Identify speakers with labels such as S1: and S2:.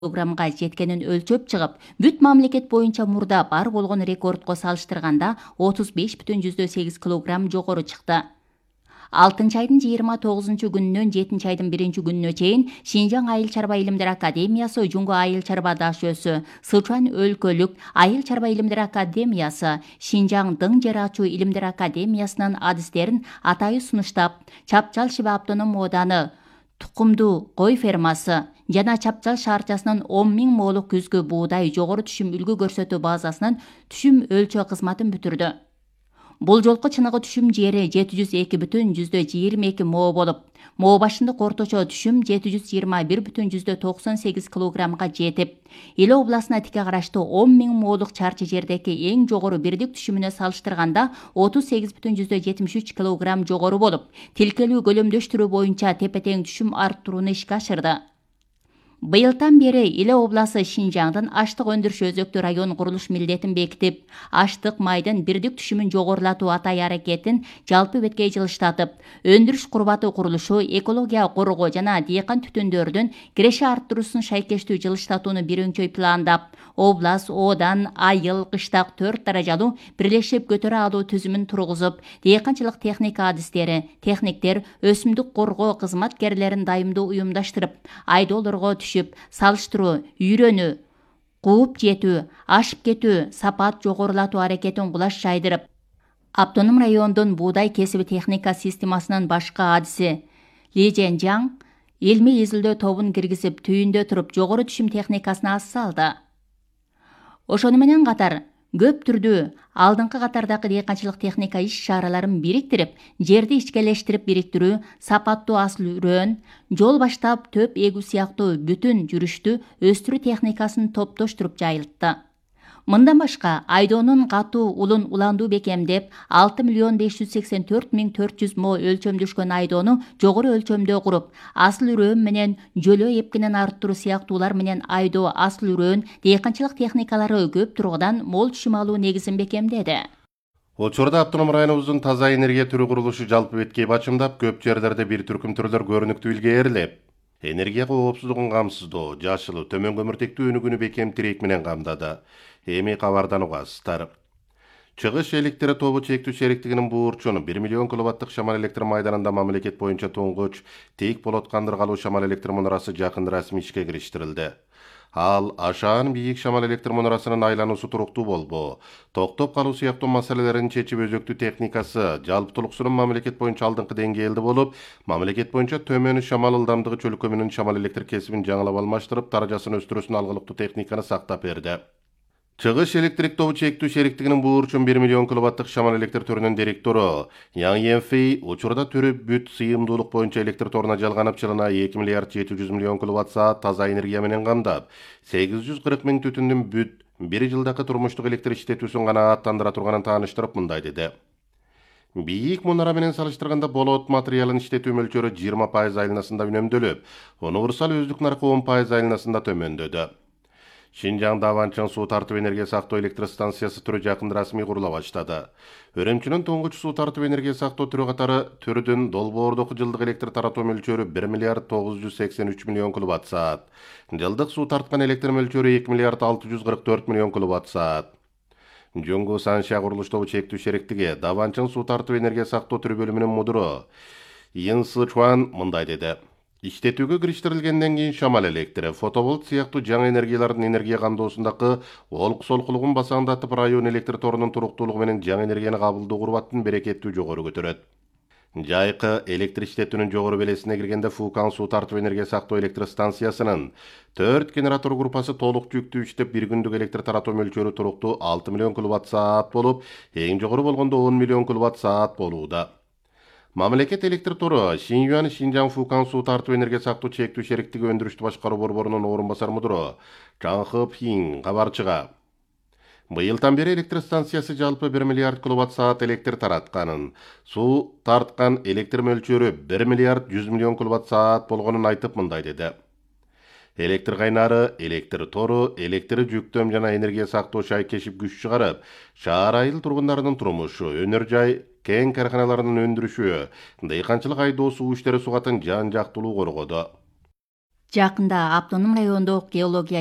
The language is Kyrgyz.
S1: килограммга жеткенин өлчөп чыгып, бүт мамлекет боюнча мурда бар болгон рекордко салыштырганда 35,8 килограмм жогору чыкты. 6 айдын 29-күнүнөн 7 айдын 1-күнүнө чейин Шинжаң Айыл чарба илимдер академиясы, Жуңго айыл чарба дашөсү, Сычуан өлкөлүк айыл чарба илимдер академиясы, Шинжаң дың жер ачуу илимдер академиясынын адистерин атайы сунуштап, Чапчал Шиба автоном ооданы тукумдуу кой фермасы жана Чапчал шаарчасынын 10 000 молук күзгү буудай жогору түшүм үлгү көрсөтүү базасынын түшүм өлчөө кызматын бүтүрдү. Бул жолку чыныгы түшүм жери 702,22 мо болуп, мо башындык орточо түшүм 721,98 килограммга жетип, Иле областына тике караштуу 10 000 молук чарчы жердеки эң жогору бирдик түшүмүнө салыштырганда 38,73 килограмм жогору болуп, тилкелүү көлөмдөштүрүү боюнча тепе-тең түшүм арттырууну ишке ашырды. Быйылдан бери Иле обласы Шинжаңдын аштык өндүрүш өзөктүү район курулуш милдетин бекитип, аштык майдын бирдик түшүмүн жогорулатуу атай аракетин жалпы беткей жылыштатып, өндүрүш курбаты курулушу, экология коргоо жана дыйкан түтүндөрдүн киреше арттыруусун шайкештүү жылыштатууну бир өңчөй пландап, облас, оодан, айыл, кыштак 4 даражалуу бирлешип көтөрө алуу түзүмүн тургузуп, дыйканчылык техника адистери, техниктер, өсүмдүк коргоо кызматкерлерин дайымдуу уюмдаштырып, айдоолорго түшүп, салыштыруу, үйрөнүү, кууп жетүү, ашып кетүү, сапат жогорулатуу аракетин кулаш жайдырып, автоном райондун буудай кесиби техника системасынын башкы адиси Ли Жэнжаң илмий изилдөө тобун киргизип, түйүндө туруп жогору түшүм техникасына аз салды. Ошону менен катар көп түрдүү алдыңкы катардагы дыйканчылык техника иш-чараларын бириктирип, жерди ичкелештирип бириктирүү, сапаттуу асыл үрөөн, жол баштап төп эгүү сыяктуу бүтүн жүрүштү өстүрүү техникасын топтоштуруп жайылтты. Мындан башка айдоонун катуу улун уландуу бекемдеп, 6,584,400 мо өлчөмдөшкөн айдоону жогору өлчөмдө куруп, асыл үрөөн менен жөлөө эпкинин арттыруу сыяктуулар менен айдоо, асыл үрөөн, дыйканчылык техникалары көп тургудан мол түшүм алуу негизин бекемдеди.
S2: Учурда автоном районубуздун таза энергия түрү курулушу жалпы беткей бачымдап, көп жерлерде бир түркүм түрлөр көрүнүктүү илгээрлеп, энергия коопсуздугун камсыздоо, жашылуу, төмөн көмүртектүү өнүгүүнү бекем тирек менен камдады. Эми кабардан угасыздар. Чыгыш электр тобу чектүү шериктигинин буурчуну 1 миллион киловаттык шамал электр майданында мамлекет боюнча туңгуч тейик болот кандыргалуу шамал электр мунарасы жакында расмий ишке кириштирилди. Ал ашаан бийик шамал электр мунарасынын айлануусу туруктуу болбоо, токтоп калуу сыяктуу маселелерин чечип өзөктүү техникасы жалпытуулуксунун мамлекет боюнча алдыңкы деңгээлде болуп, мамлекет боюнча төмөнү шамал ылдамдыгы чөлкөмүнүн шамал электр кесибин жаңылап алмаштырып, даражасын өстүрүүсүн алгылыктуу техниканы сактап берди. Чыгыш электрик тобу чектүү шериктигинин буурчун 1 миллион киловаттык шамал электр төрүнүн директору Яң Енфей учурда түрү бүт сыйымдуулук боюнча электр торуна жалганып, жылына 2 миллиард 700 миллион киловатт саат таза энергия менен камдап, 840 000 түтүндүн бүт 1 жылдагы турмуштук электр иштетүүсүн канааттандыра турганын тааныштырып мындай деди. Бийик мунара менен салыштырганда болот материалын иштетүү мөлчөрү 20% айланасында үнөмдөлүп, универсал өздүк наркы 10% айланасында төмөндөдү. Шинжаңда Аванчың суу тартып энергия сактоо электр станциясы түрү жакында расмий курула баштады. Өрөмчүнүн туңгуч суу тартып энергия сактоо түрү катары түрүдүн долбоордук жылдык электр таратуу мөлчөрү 1 миллиард 983 миллион киловатт саат. Жылдык суу тарткан электр мөлчөрү 2 миллиард 644 миллион киловатт саат. Жуңгу Санша курулуш тобу чектүү шериктиги Даванчың суу тартып энергия сактоо түрү бөлүмүнүн мудуру Ин Сычуан мындай деди. Иштетүүгө кириштирилгенден кийин шамал электри, фоtovолт сыяктуу жаңы энергиялардын энергия камдоосундагы олук-солкулугун басаңдатып, район электр торунун туруктуулугу менен жаңы энергияны кабылдоо курбаттын берекеттүү жогору көтөрөт. Жайкы электр иштетүүнүн жогору белесине киргенде Фукан суу тартып энергия сактоо электр станциясынын 4 генератор группасы толук жүктүү иштеп, бир күндүк электр таратуу мөлчөрү туруктуу 6 миллион киловатт саат болуп, эң жогору болгондо 10 миллион киловатт саат болууда. Мамлекет электр тору Шинюан Шинжаң Фукан суу тартып энергия сактоо чектүү шериктиги өндүрүштү башкаруу борборунун орун басар мудуру Чаң Хып Хин кабарчыга. Быйылдан бери электр станциясы жалпы 1 миллиард киловатт саат электр таратканын, суу тарткан электр мөлчөрү 1 миллиард 100 миллион киловатт саат болгонун айтып мындай деди. Электр кайнары, электр тору, электр жүктөм жана энергия сактоо шайкешип күч чыгарып, шаар айыл тургундарынын турмушу, өнөр жай, кен карканаларынын өндүрүшү, дыйканчылык айдоо суу иштери сугатын жан жактылуу коргоду.
S1: Жакында автоном райондук геология